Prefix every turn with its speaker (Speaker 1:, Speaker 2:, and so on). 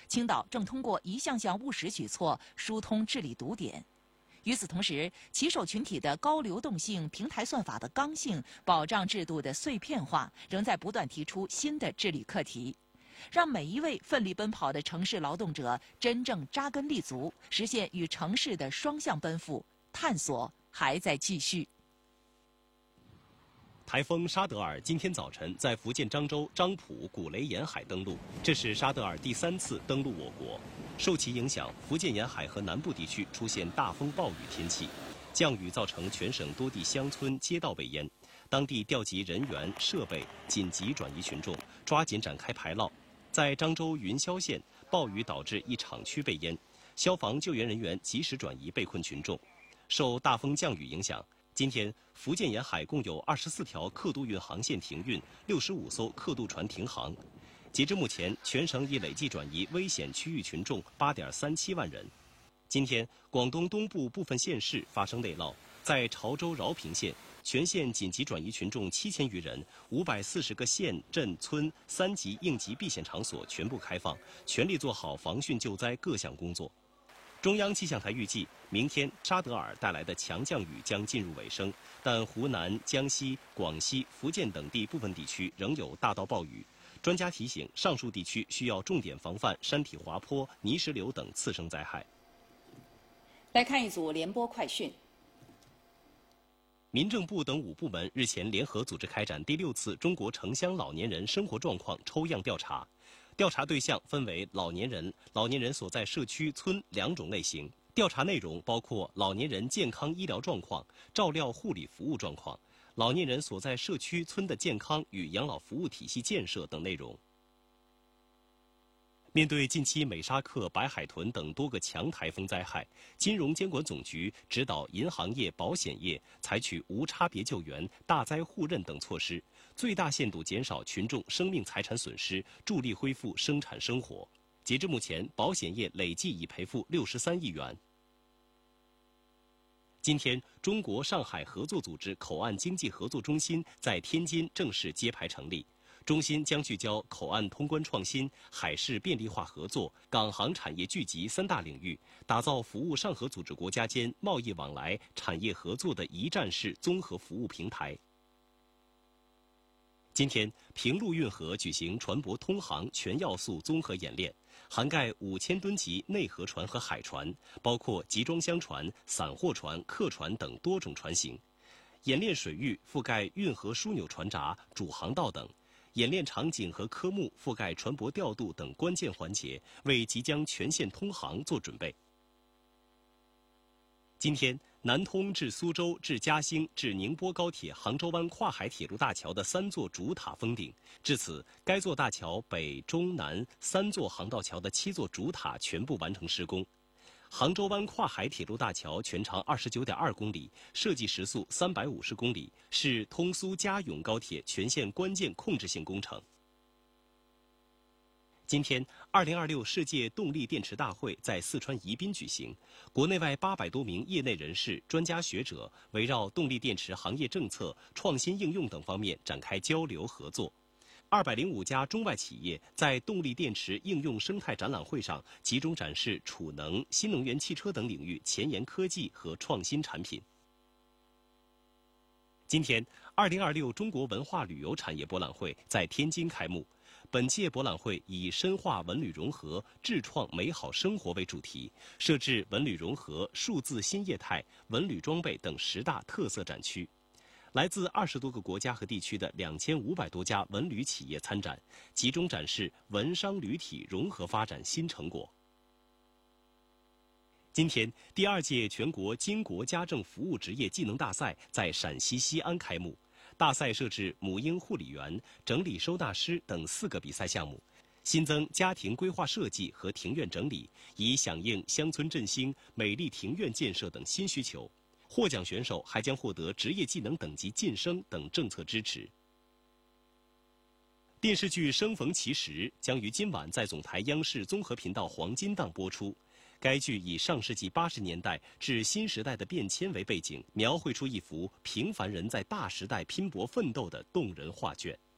Speaker 1: 青岛正通过一项项务实举措疏通治理堵点。与此同时，骑手群体的高流动性、平台算法的刚性、保障制度的碎片化，仍在不断提出新的治理课题，让每一位奋力奔跑的城市劳动者真正扎根立足，实现与城市的双向奔赴，探索还在继续。
Speaker 2: 台风沙德尔今天早晨在福建漳州漳浦古雷沿海登陆，这是沙德尔第3次登陆我国。受其影响，福建沿海和南部地区出现大风暴雨天气，降雨造成全省多地乡村街道被淹，当地调集人员设备，紧急转移群众，抓紧展开排涝。在漳州云霄县，暴雨导致一厂区被淹，消防救援人员及时转移被困群众。受大风降雨影响，今天，福建沿海共有24条客渡运航线停运，65艘客渡船停航。截至目前，全省已累计转移危险区域群众8.37万人。今天，广东东部部分县市发生内涝，在潮州饶平县，全县紧急转移群众7000余人，540个县镇村3级应急避险场所全部开放，全力做好防汛救灾各项工作。中央气象台预计，明天沙德尔带来的强降雨将进入尾声，但湖南、江西、广西、福建等地部分地区仍有大到暴雨。专家提醒，上述地区需要重点防范山体滑坡、泥石流等次生灾害。
Speaker 3: 来看一组联播快讯。
Speaker 2: 民政部等5部门日前联合组织开展第6次中国城乡老年人生活状况抽样调查。调查对象分为老年人、老年人所在社区村2种类型。调查内容包括老年人健康医疗状况、照料护理服务状况、老年人所在社区村的健康与养老服务体系建设等内容。面对近期美沙克、白海豚等多个强台风灾害，金融监管总局指导银行业、保险业采取无差别救援、大灾互认等措施，最大限度减少群众生命财产损失，助力恢复生产生活。截至目前，保险业累计已赔付63亿元。今天，中国上海合作组织口岸经济合作中心在天津正式揭牌成立。中心将聚焦口岸通关创新、海事便利化合作、港航产业聚集3大领域，打造服务上合组织国家间贸易往来、产业合作的一站式综合服务平台。今天，平陆运河举行船舶通航全要素综合演练，涵盖5000吨级内河船和海船，包括集装箱船、散货船、客船等多种船型。演练水域覆盖运河枢纽船闸、主航道等。演练场景和科目覆盖船舶调度等关键环节，为即将全线通航做准备。今天，南通至苏州至嘉兴至宁波高铁杭州湾跨海铁路大桥的3座主塔封顶，至此，该座大桥北、中、南3座航道桥的7座主塔全部完成施工。杭州湾跨海铁路大桥全长29.2公里，设计时速350公里，是通苏嘉永高铁全线关键控制性工程。今天，2026世界动力电池大会在四川宜宾举行，国内外800多名业内人士、专家学者围绕动力电池行业政策、创新应用等方面展开交流合作。205家中外企业在动力电池应用生态展览会上集中展示储能、新能源汽车等领域前沿科技和创新产品。今天，2026中国文化旅游产业博览会在天津开幕。本届博览会以深化文旅融合、智创美好生活为主题，设置文旅融合、数字新业态、文旅装备等10大特色展区。来自20多个国家和地区的2500多家文旅企业参展，集中展示文商旅体融合发展新成果。今天，第2届全国经国家政服务职业技能大赛在陕西西安开幕。大赛设置母婴护理员、整理收纳师等4个比赛项目，新增家庭规划设计和庭院整理，以响应乡村振兴、美丽庭院建设等新需求。获奖选手还将获得职业技能等级晋升等政策支持。电视剧《生逢其时》将于今晚在总台央视综合频道黄金档播出。该剧以上世纪80年代至新时代的变迁为背景，描绘出一幅平凡人在大时代拼搏奋斗的动人画卷。